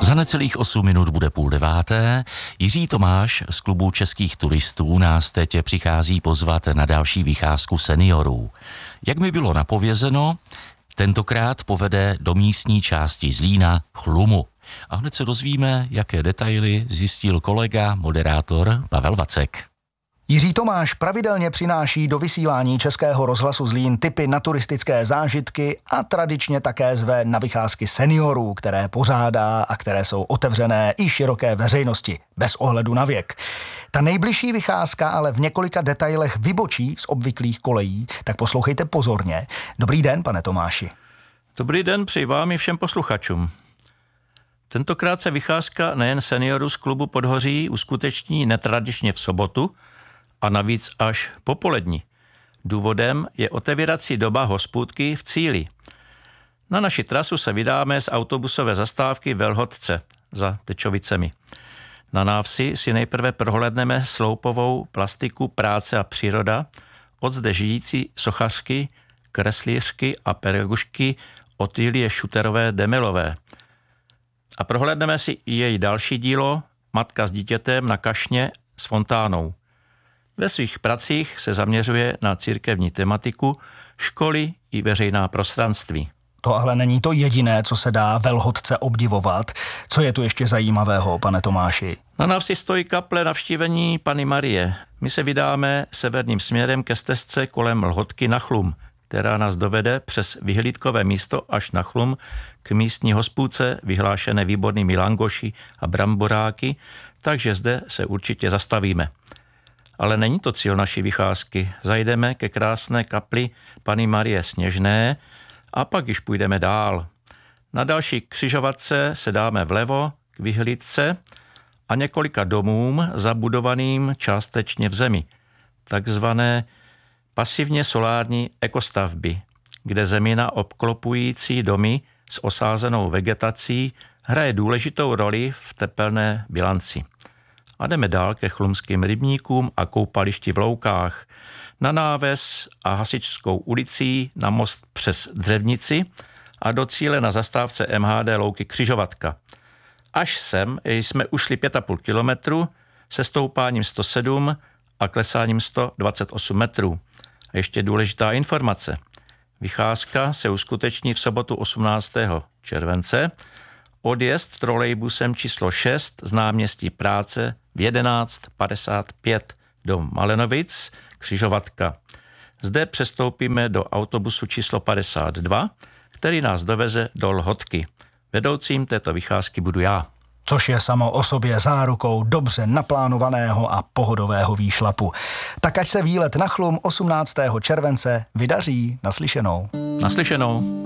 Za necelých 8 minut bude 8:30. Jiří Tomáš z klubu českých turistů nás teď přichází pozvat na další vycházku seniorů. Jak mi bylo napovězeno, tentokrát povede do místní části Zlína Chlumu. A hned se dozvíme, jaké detaily zjistil kolega, moderátor Pavel Vacek. Jiří Tomáš pravidelně přináší do vysílání Českého rozhlasu Zlín tipy na turistické zážitky a tradičně také zve na vycházky seniorů, které pořádá a které jsou otevřené i široké veřejnosti, bez ohledu na věk. Ta nejbližší vycházka ale v několika detailech vybočí z obvyklých kolejí, tak poslouchejte pozorně. Dobrý den, pane Tomáši. Dobrý den, přeji vám i všem posluchačům. Tentokrát se vycházka nejen seniorů z klubu Podhoří uskuteční netradičně v sobotu, a navíc až popolední. Důvodem je otevírací doba hospůdky v Cíli. Na naši trasu se vydáme z autobusové zastávky Velhotce za Tečovicemi. Na návsi si nejprve prohlédneme sloupovou plastiku Práce a příroda od zde žijící sochařky, kreslířky a pedagožky Otýlie Šuterové Demelové. A prohlédneme si i její další dílo Matka s dítětem na kašně s fontánou. Ve svých pracích se zaměřuje na církevní tematiku, školy i veřejná prostranství. To ale není to jediné, co se dá Velhotce obdivovat. Co je tu ještě zajímavého, pane Tomáši? Na návsi stojí kaple Navštívení Panny Marie. My se vydáme severním směrem ke stezce kolem Lhotky na Chlum, která nás dovede přes vyhlídkové místo až na Chlum k místní hospůdce vyhlášené výbornými langoši a bramboráky, takže zde se určitě zastavíme. Ale není to cíl naší vycházky. Zajdeme ke krásné kapli Panny Marie Sněžné a pak již půjdeme dál. Na další křižovatce se dáme vlevo k vyhlídce a několika domům zabudovaným částečně v zemi, takzvané pasivně solární ekostavby, kde zemina obklopující domy s osázenou vegetací hraje důležitou roli v tepelné bilanci. A jdeme dál ke chlumským rybníkům a koupališti v Loukách, na náves a Hasičskou ulicí, na most přes Dřevnici a do cíle na zastávce MHD Louky Křižovatka. Až sem jsme ušli 5,5 kilometru se stoupáním 107 a klesáním 128 metrů. A ještě důležitá informace. Vycházka se uskuteční v sobotu 18. července. Odjezd trolejbusem číslo 6 z náměstí Práce v 11:55 do Malenovic, Křižovatka. Zde přestoupíme do autobusu číslo 52, který nás doveze do Lhotky. Vedoucím této vycházky budu já. Což je samo o sobě zárukou dobře naplánovaného a pohodového výšlapu. Tak ať se výlet na Chlum 18. července vydaří. Naslyšenou. Naslyšenou.